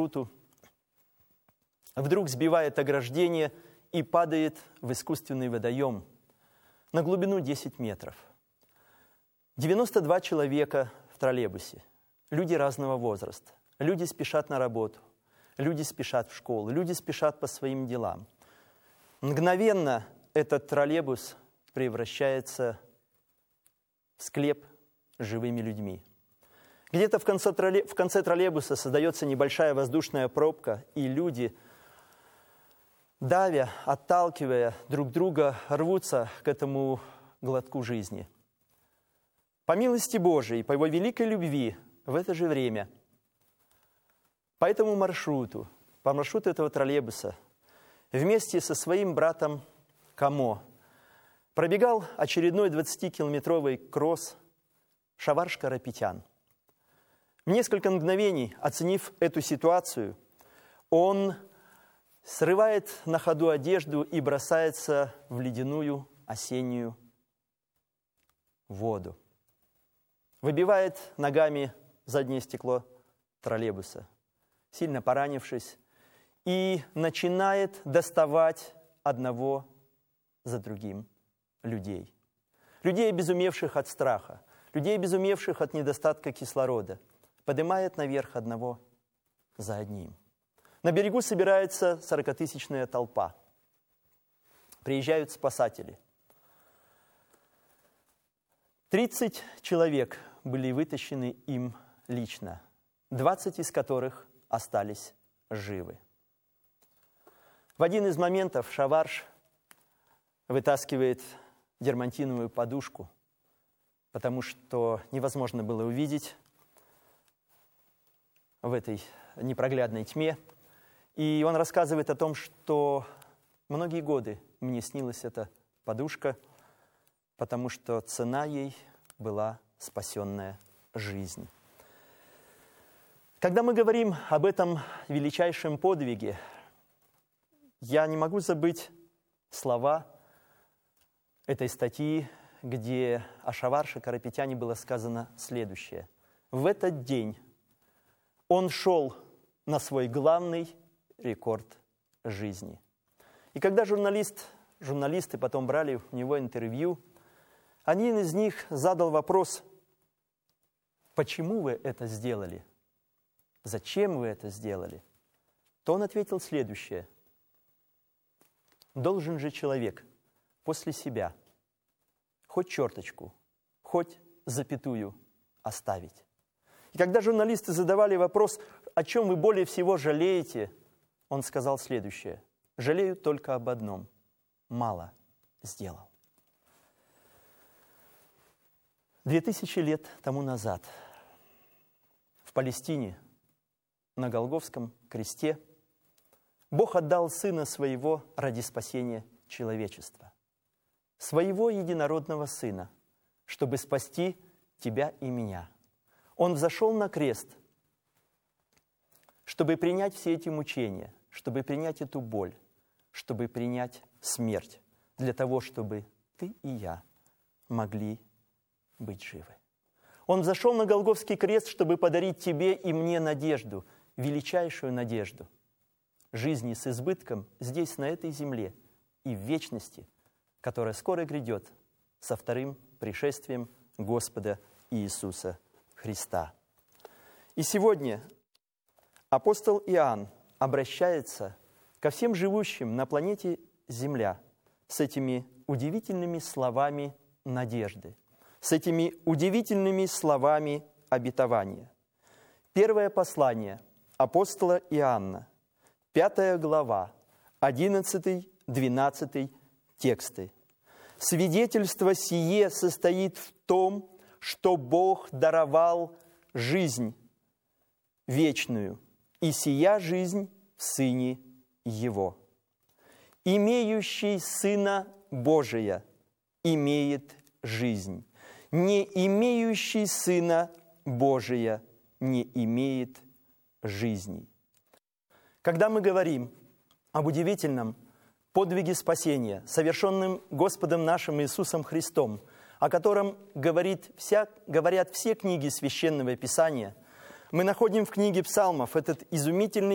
маршруту, вдруг сбивает ограждение и падает в искусственный водоем на глубину 10 метров. 92 человека в троллейбусе, люди разного возраста. Люди спешат на работу, люди спешат в школу, люди спешат по своим делам. Мгновенно этот троллейбус превращается в склеп с живыми людьми. Где-то в конце троллейбуса создается небольшая воздушная пробка, и люди, давя, отталкивая друг друга, рвутся к этому глотку жизни. По милости Божией, по Его великой любви, в это же время, по этому маршруту, по маршруту этого троллейбуса, вместе со своим братом Камо пробегал очередной 20-километровый кросс Шаварш Карапетян. В несколько мгновений, оценив эту ситуацию, он срывает на ходу одежду и бросается в ледяную осеннюю воду. Выбивает ногами заднее стекло троллейбуса, сильно поранившись, и начинает доставать одного за другим людей. Людей, обезумевших от страха, людей, обезумевших от недостатка кислорода, поднимает наверх одного за одним. На берегу собирается 40-тысячная толпа. Приезжают спасатели. 30 человек были вытащены им лично, 20 из которых остались живы. В один из моментов Шаварш вытаскивает дермантиновую подушку, потому что невозможно было увидеть в этой непроглядной тьме. И он рассказывает о том, что многие годы мне снилась эта подушка, потому что цена ей была спасенная жизнь. Когда мы говорим об этом величайшем подвиге, я не могу забыть слова этой статьи, где о Шаварше Карапетяне было сказано следующее. В этот день он шел на свой главный рекорд жизни. И когда журналисты потом брали у него интервью, один из них задал вопрос: почему вы это сделали? Зачем вы это сделали? То он ответил следующее: должен же человек после себя хоть черточку, хоть запятую оставить. И когда журналисты задавали вопрос, о чем вы более всего жалеете, он сказал следующее: жалею только об одном – мало сделал. 2000 лет тому назад в Палестине на Голгофском кресте Бог отдал Сына Своего ради спасения человечества, Своего единородного Сына, чтобы спасти тебя и меня. Он взошел на крест, чтобы принять все эти мучения, чтобы принять эту боль, чтобы принять смерть, для того, чтобы ты и я могли быть живы. Он взошел на Голгофский крест, чтобы подарить тебе и мне надежду, величайшую надежду, жизни с избытком здесь, на этой земле, и в вечности, которая скоро грядет со вторым пришествием Господа Иисуса Христа. И сегодня апостол Иоанн обращается ко всем живущим на планете Земля с этими удивительными словами надежды, с этими удивительными словами обетования. Первое послание апостола Иоанна, 5 глава, 11-12 тексты. «Свидетельство сие состоит в том, что Бог даровал жизнь вечную, и сия жизнь в Сыне Его. Имеющий Сына Божия имеет жизнь, не имеющий Сына Божия не имеет жизни». Когда мы говорим об удивительном подвиге спасения, совершенном Господом нашим Иисусом Христом, о котором говорят все книги Священного Писания, мы находим в книге Псалмов этот изумительный